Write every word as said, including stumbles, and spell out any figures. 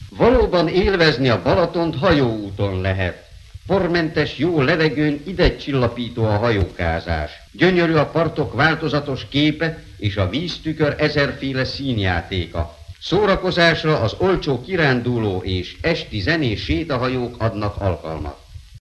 Valóban élvezni a Balatont hajóúton lehet. Pormentes jó levegőn idegcsillapító a hajókázás. Gyönyörű a partok változatos képe és a víztükör ezerféle színjátéka. Szórakozásra az olcsó kiránduló és esti zenés sétahajók adnak alkalmat.